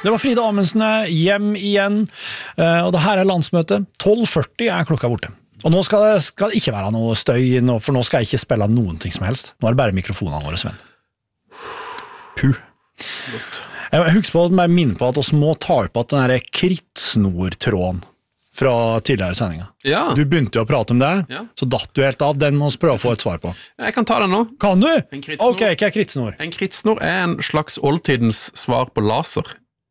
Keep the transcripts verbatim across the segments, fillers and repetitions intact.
det var Frida Amundsen hjem igjen, og det her er landsmøtet. tolv førti er klokka borte. Og nå skal det, skal det ikke være noe støy, for nå skal jeg ikke spille noen ting som helst. Nå er det bare mikrofonene våre, Sven. Puh. Godt. Jeg husker på at jeg minner på at vi må ta opp at den der krittsnortråden fra tidligere sendinger. Ja. Du begynte jo å prate om det, ja. Så datt du helt av. Den må vi prøve å få et svar på. Jeg kan ta den nå. Kan du? En krittsnor. Ok, hva er krittsnor? En krittsnor er en slags oldtidens svar på laser.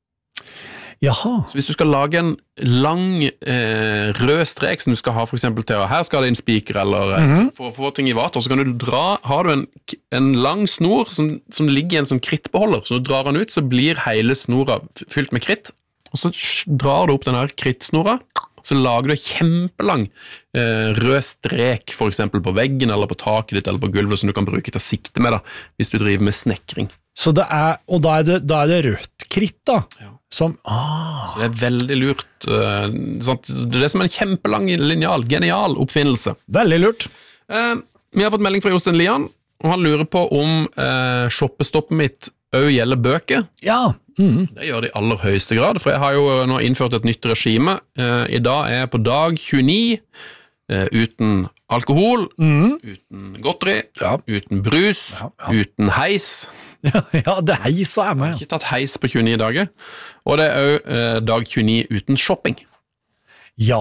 Jaha. Så hvis du skal lage en lang eh, rød strek som du skal ha for eksempel til, her skal det en spiker eller mm-hmm. for å få ting i vater, så kan du dra, har du en, en lang snor som, som ligger i en sånn krittbeholder, så du drar den ut, så blir hele snora fylt med kritt, og så drar du opp den her krittsnora, så lager du en kjempelang eh, rød strek for eksempel på veggen eller på taket ditt eller på gulvet som du kan bruke til å sikte med da, hvis du driver med snekring. Så det er, og da er det, da er det rødt kritt da? Ja. Som, ah. Så det er veldig lurt. Uh, sant? Det er som en kjempelang lineal, genial oppfinnelse. Veldig lurt. Uh, vi har fått melding fra Jostein Lian, og han lurer på om uh, shoppestoppet mitt også gjelder bøker. Ja. Mm. Det gjør det i aller høyeste grad, for jeg har jo nå innført et nytt regime. Uh, I dag er jeg på dag tjueni, uh, uten alkohol, mm. uten godteri, ja. Uten brus, ja, ja. Uten heis. Ja, ja, det er heis og er med. Jeg har ikke tatt heis på tjueni dager, og det er også uh, dag tjueni uten shopping. Ja,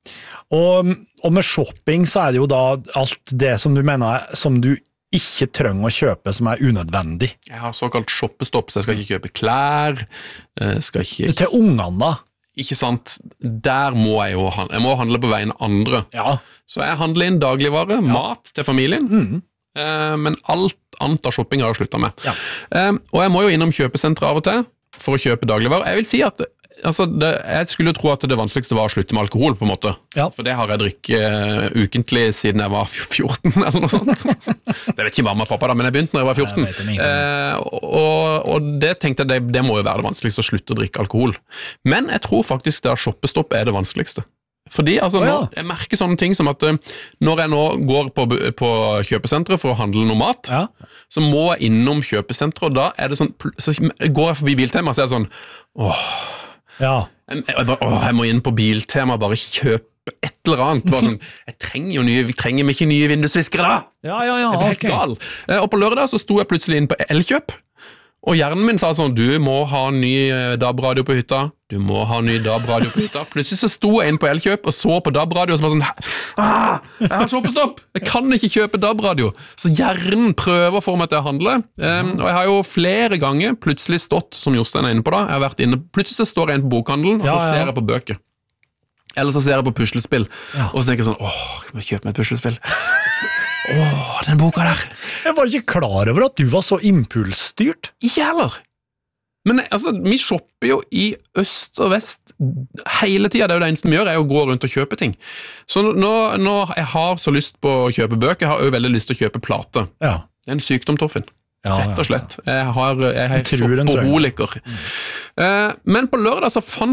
og, og med shopping så er det jo da alt det som du mener som du ikke trenger å kjøpe som er unødvendig. Jeg har såkalt shoppestopp, så jeg skal ikke kjøpe klær, skal ikke... Til ungene da? Ikke sant, der må jeg jo handle, jeg må handle på vegne andre. Ja. Så jeg handler inn dagligvare, ja. Mat til familien, mm. eh, men alt annet av shopping har jeg sluttet med. Ja. Eh, og jeg må jo innom kjøpesentre av og til for å kjøpe dagligvarer. Jeg vil si at altså, det, jeg skulle jo tro at det vanskeligste var å slutte med alkohol, på en måte. Ja. For det har jeg drikket uh, ukentlig siden jeg var fjorten, eller noe sånt. Det vet ikke mamma og pappa da, men jeg begynte når jeg var fjorten. Jeg uh, og, og det tenkte jeg, det, det må jo være det vanskeligste å slutte å drikke alkohol. Men jeg tror faktisk det å shoppestopp er det vanskeligste. Fordi altså, oh, ja. når, jeg merker sånne ting som at uh, når jeg nå går på, på kjøpesenteret for å handle noe mat, ja. Så må jeg innom kjøpesenteret, og da er det sånn, så går jeg forbi Biltema, så er det sånn, åh, ja. jeg, jeg, bare, åh, jeg må inn på Biltema og bare kjøpe et eller annet. Bare sånn, jeg trenger jo nye, vi trenger ikke nye vindusviskere da. Ja, ja, ja. Jeg ble helt okay. gal. Uh, og på lørdag så sto jeg plutselig inn på Elkjøp, og hjernen min sa sånn, du må ha ny D A B-radio på hytta, du må ha ny D A B-radio på hytta. Plutselig så sto jeg inn på Elkjøp og så på D A B-radio og så var sånn, ah, jeg har shoppestopp, jeg kan ikke kjøpe D A B-radio. Så hjernen prøver å få meg til å handle, um, og jeg har jo flere ganger plutselig stått, som Jostein er inne på da, jeg har vært inne, plutselig så står jeg inn på bokhandelen, og så ja, ja. Ser jeg på bøker. Eller så ser jeg på puslespill, ja. Og så tenker jeg sånn, åh, jeg må kjøpe meg et puslespill. Åh, den boka der. Jeg var ikke klar over at du var så impulsstyrt. Ikke heller. Men altså, vi shopper jo i øst og vest hele tiden. Det er jo det eneste vi gjør, er å gå rundt og kjøpe ting. Så nå, nå jeg har så lyst på å kjøpe bøker, jeg har jo veldig lyst til å kjøpe plate. Ja. Det er en sykdom, Torfinn. Ja, rett og slett. Jeg har, jeg har shoppoholiker. Mm. Men på lørdag så fant